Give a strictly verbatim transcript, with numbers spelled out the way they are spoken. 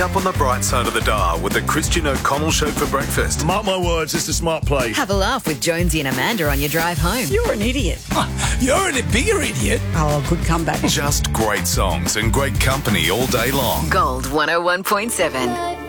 Up on the bright side of the dial with the Christian O'Connell Show for breakfast. Mark my words, it's a smart play. Have a laugh with Jonesy and Amanda on your drive home. You're an idiot. You're a bigger idiot. Oh, good comeback. Just great songs and great company all day long. Gold one oh one point seven.